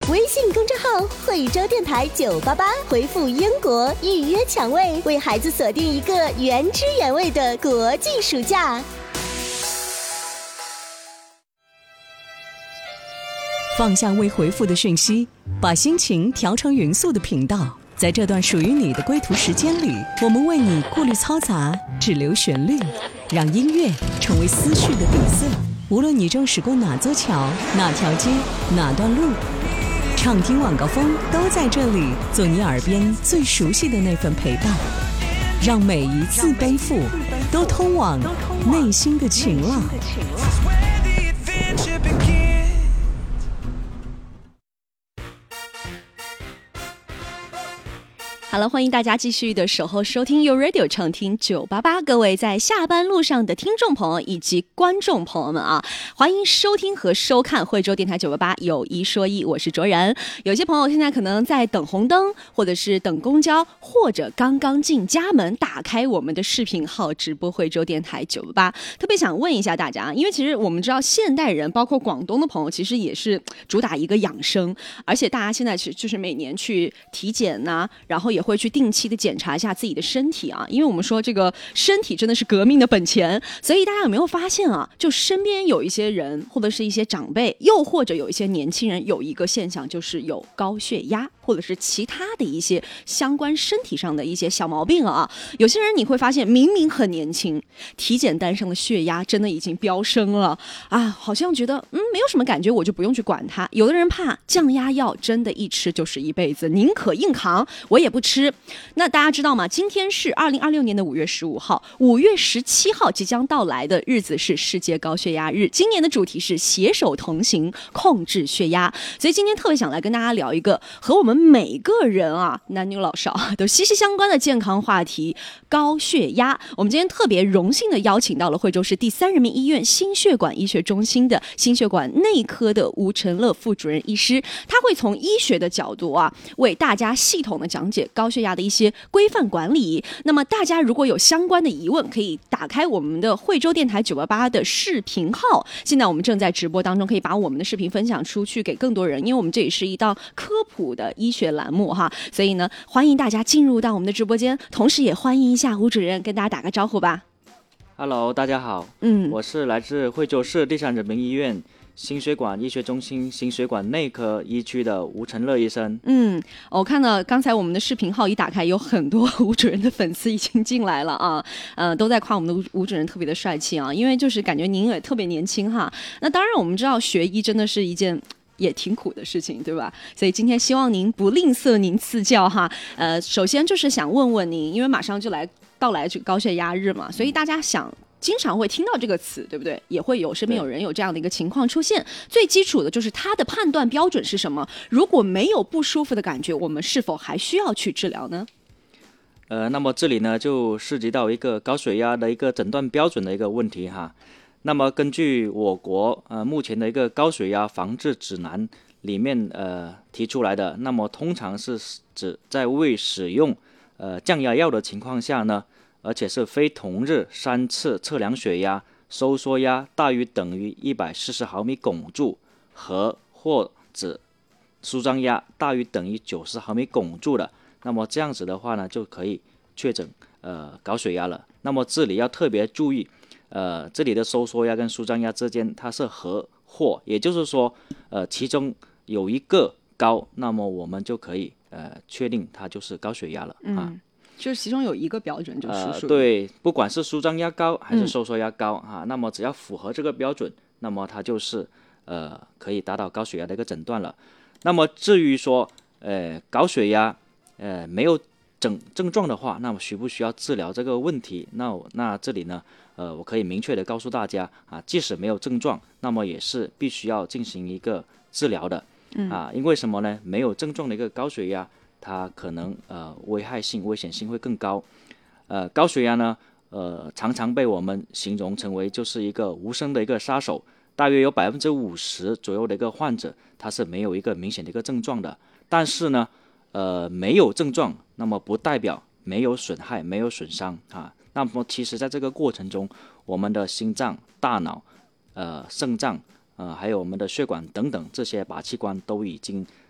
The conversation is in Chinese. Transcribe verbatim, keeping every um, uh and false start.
微信公众号惠州电台九八八，回复英国预约抢位，为孩子锁定一个原汁原味的国际暑假。 放下未回复的讯息，把心情调成匀速的频道。在这段属于你的归途时间里，我们为你过滤嘈杂，只留旋律，让音乐成为思绪的底色。无论你正驶过哪座桥、哪条街、哪段路，畅听晚高峰都在这里，做你耳边最熟悉的那份陪伴。让每一次背负都通往内心的晴朗。 好了，欢迎大家继续的守候收听 You Radio 畅听九八八，各位在下班路上的听众朋友以及观众朋友们啊，欢迎收听和收看惠州电台九八八有一说一，我是卓然。有些朋友现在可能在等红灯，或者是等公交，或者刚刚进家门，打开我们的视频号直播惠州电台九八八。特别想问一下大家，因为其实我们知道现代人，包括广东的朋友，其实也是主打一个养生，而且大家现在其实就是每年去体检呐、啊，然后也会去定期的检查一下自己的身体啊，因为我们说这个身体真的是革命的本钱，所以大家有没有发现啊，就身边有一些人或者是一些长辈，又或者有一些年轻人，有一个现象就是有高血压或者是其他的一些相关身体上的一些小毛病啊。有些人你会发现明明很年轻，体检单上的血压真的已经飙升了啊，好像觉得嗯没有什么感觉，我就不用去管它。有的人怕降压药，真的一吃就是一辈子，宁可硬扛我也不吃。那大家知道吗？今天是二零二六年的五月十五号，五月十七号即将到来的日子是世界高血压日。今年的主题是携手同行，控制血压。所以今天特别想来跟大家聊一个和我们每个人啊，男女老少都息息相关的健康话题——高血压。我们今天特别荣幸的邀请到了惠州市第三人民医院心血管医学中心的心血管内科的吴成乐副主任医师，他会从医学的角度啊，为大家系统的讲解高血压的一些规范管理。那么大家如果有相关的疑问，可以打开我们的惠州电台九八八的视频号，现在我们正在直播当中，可以把我们的视频分享出去给更多人，因为我们这也是一档科普的医学栏目哈，所以呢欢迎大家进入到我们的直播间，同时也欢迎一下吴主任，跟大家打个招呼吧。 Hello， 大家好， 嗯， 我是来自惠州市第三人民医院心血管医学中心心血管内科医区的吴成乐医生。 嗯，我看到刚才我们的视频号一打开，有很多吴主任的粉丝已经进来了啊，呃，都在夸我们的吴吴主任特别的帅气啊，因为就是感觉您也特别年轻哈。那当然我们知道学医真的是一件也挺苦的事情，对吧？所以今天希望您不吝啬您赐教哈。呃，首先就是想问问您，因为马上就来到来这个高血压日嘛，所以大家想经常会听到这个词，对不对？也会有身边有人有这样的一个情况出现。最基础的就是它的判断标准是什么？如果没有不舒服的感觉，我们是否还需要去治疗呢？ 呃，那么这里呢就涉及到一个高血压的一个诊断标准的一个问题哈。那么根据我国呃目前的一个高血压防治指南里面呃提出来的，那么通常是指在未使用呃降压药的情况下呢，而且是非同日三次测量血压收缩压大于等于一百四十毫米汞柱和或者舒张压大于等于九十毫米汞柱的，那么这样子的话呢就可以确诊呃高血压了。那么这里要特别注意，呃，这里的收缩压跟舒张压之间它是和或，也就是说，呃，其中有一个高，那么我们就可以呃确定它就是高血压了、 嗯、 啊。 就是其中有一个标准就是属于、 呃、对，不管是舒张压高还是收缩压高、嗯、啊，那么只要符合这个标准，那么它就是呃可以达到高血压的一个诊断了。那么至于说呃高血压呃没有症症状的话，那么需不需要治疗这个问题？那那这里呢，呃，我可以明确的告诉大家啊，即使没有症状，那么也是必须要进行一个治疗的、嗯、啊，因为什么呢？没有症状的一个高血压，它可能呃危害性、危险性会更高。呃，高血压呢，呃，常常被我们形容成为就是一个无声的一个杀手，大约有百分之五十左右的一个患者，他是没有一个明显的一个症状的。但是呢，呃，没有症状，那么不代表没有损害、没有损伤啊。那么其实在这个过程中，我们的心脏、大脑、呃肾脏、呃还有我们的血管等等这些靶器官都已经